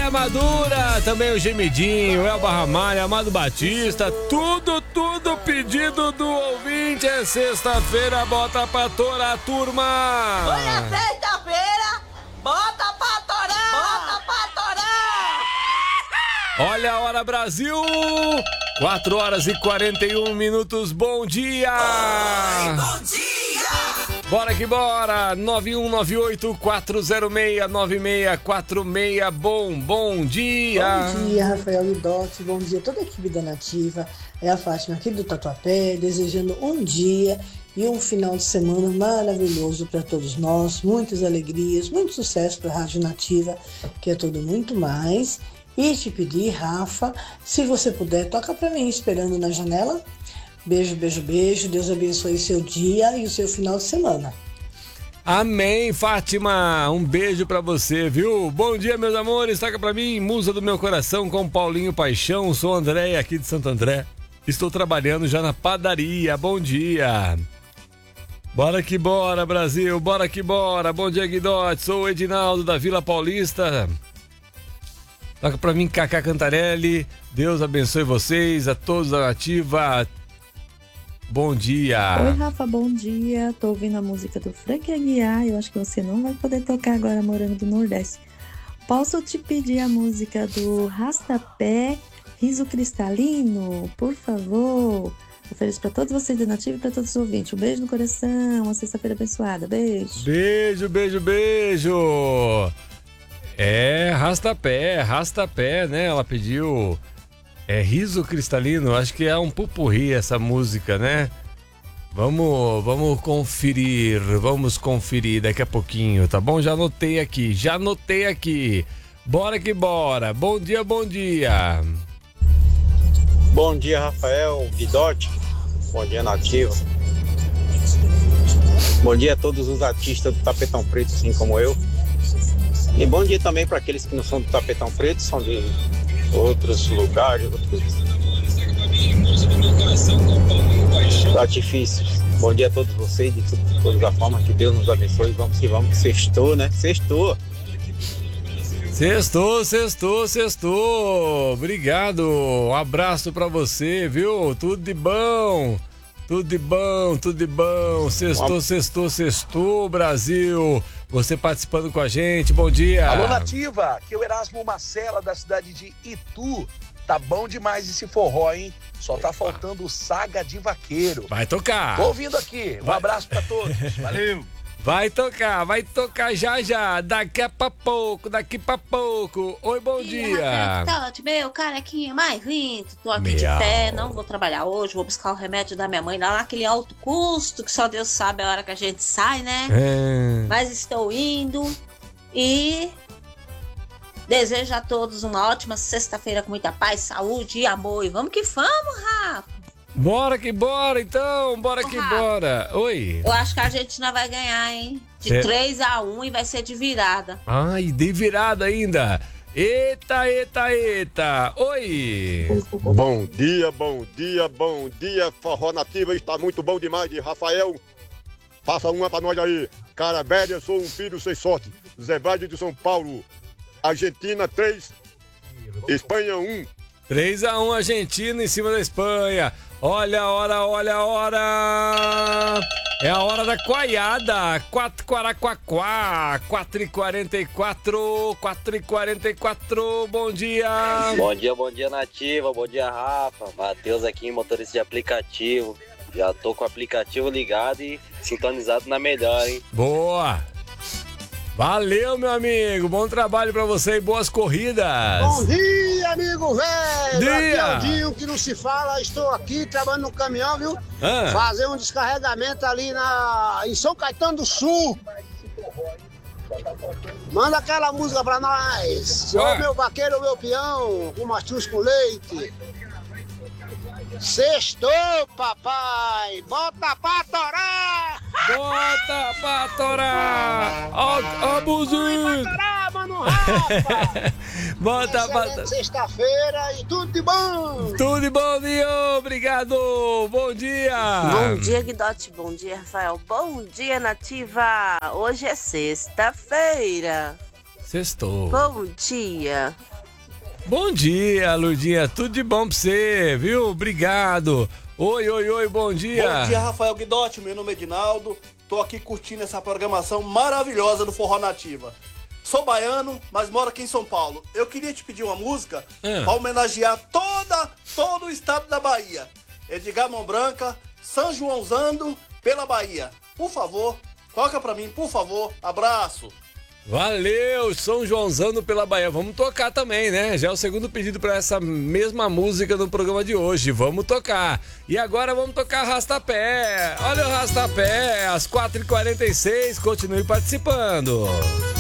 Maria Madura, também o Gemidinho, Elba Ramalho, Amado Batista, tudo pedido do ouvinte. É sexta-feira, bota pra torar, turma. Hoje é sexta-feira, bota pra torar, bota pra torar. Olha a hora, Brasil, 4 horas e 41 minutos, bom dia. Oi, bom dia. Bora que bora, 9198-406-9646, bom dia. Bom dia, Rafael Lidotti, bom dia a toda a equipe da Nativa, é a Fátima aqui do Tatuapé, desejando um dia e um final de semana maravilhoso para todos nós, muitas alegrias, muito sucesso para a Rádio Nativa, que é tudo muito mais. E te pedir, Rafa, se você puder, toca para mim, Esperando na Janela. Beijo, beijo, beijo. Deus abençoe seu dia e o seu final de semana. Amém, Fátima. Um beijo pra você, viu? Bom dia, meus amores. Toca pra mim, Musa do Meu Coração com Paulinho Paixão. Sou André, aqui de Santo André. Estou trabalhando já na padaria. Bom dia. Bora que bora, Brasil. Bora que bora. Bom dia, Guidote. Sou o Edinaldo da Vila Paulista. Toca pra mim, Cacá Cantarelli. Deus abençoe vocês, a todos da Nativa. Bom dia. Oi, Rafa, bom dia. Tô ouvindo a música do Frank Aguiar. Eu acho que você não vai poder tocar agora, Morango do Nordeste. Posso te pedir a música do Rastapé, Riso Cristalino? Por favor. Ofereço pra todos vocês da Nativa e pra todos os ouvintes. Um beijo no coração. Uma sexta-feira abençoada. Beijo. Beijo, beijo, beijo. É, Rastapé, né? Ela pediu... É Riso Cristalino, acho que é um pupurri essa música, né? Vamos conferir daqui a pouquinho, tá bom? Já anotei aqui. Bora que bora. Bom dia, bom dia. Bom dia, Rafael Guidotti. Bom dia, Nativa. Bom dia a todos os artistas do Tapetão Preto, assim como eu. E bom dia também para aqueles que não são do Tapetão Preto, são de outros lugares, artifícios. Bom dia a todos vocês, de todas as formas, que Deus nos abençoe. Vamos que vamos, que sextou, né? Sextou. Obrigado. Um abraço pra você, viu? Tudo de bom. Sextou, Brasil. Você participando com a gente, bom dia. Alô, Nativa, aqui é o Erasmo Marcela, da cidade de Itu. Tá bom demais esse forró, hein? Só tá faltando o Saga de Vaqueiro. Vai tocar. Tô ouvindo aqui. Um abraço pra todos. Valeu. Vai tocar já. Daqui pra pouco. Oi, bom dia. Rafael, meu carequinha mais lindo. Tô aqui Miau. de pé, não vou trabalhar hoje. Vou buscar o remédio da minha mãe lá naquele alto custo, que só Deus sabe a hora que a gente sai, né? Mas estou indo e desejo a todos uma ótima sexta-feira com muita paz, saúde e amor. E vamos que vamos, Rafa. Bora que bora, então. Bora. Oi. Eu acho que a Argentina vai ganhar, hein? De 3-1 e vai ser de virada. Ai, de virada ainda. Eita. Oi. Bom dia, Forró Nativa, está muito bom demais, de Rafael. Faça uma pra nós aí. Cara velha, eu sou um filho sem sorte. Zé Vade de São Paulo. Argentina 3, Espanha 1. 3-1 Argentina em cima da Espanha. Olha a hora. É a hora da coaiada. 4h44. 4h44. Bom dia. Bom dia, Nativa. Bom dia, Rafa. Matheus aqui, motorista de aplicativo. Já tô com o aplicativo ligado e sintonizado na melhor, hein? Boa. Valeu, meu amigo. Bom trabalho pra você e boas corridas. Bom dia, amigo velho. Dia. Aqui é o Dinho, que não se fala. Estou aqui trabalhando no caminhão, viu? Fazer um descarregamento ali em São Caetano do Sul. Manda aquela música pra nós. Sou meu vaqueiro, meu peão, com mastruz com leite. Sextou, papai. Bota pra torar. Ó, buzinho. Mano, Rafa. Bota pra torar. Sexta-feira e tudo de bom. Tudo de bom, Dinho. Obrigado. Bom dia. Bom dia, Guidotti. Bom dia, Rafael. Bom dia, Nativa. Hoje é sexta-feira. Sextou. Bom dia. Bom dia, Lurdinha. Tudo de bom pra você, viu? Obrigado. Oi, bom dia. Bom dia, Rafael Guidotti. Meu nome é Edinaldo. Tô aqui curtindo essa programação maravilhosa do Forró Nativa. Sou baiano, mas moro aqui em São Paulo. Eu queria te pedir uma música para homenagear todo o estado da Bahia. Edgar Mão Branca, São Joãozando pela Bahia. Por favor, toca pra mim, por favor. Abraço. Valeu, São Joãozando pela Bahia. Vamos tocar também, né? Já é o segundo pedido para essa mesma música no programa de hoje. Vamos tocar. E agora vamos tocar Arrastapé. Olha o Arrastapé, às 4h46. Continue participando.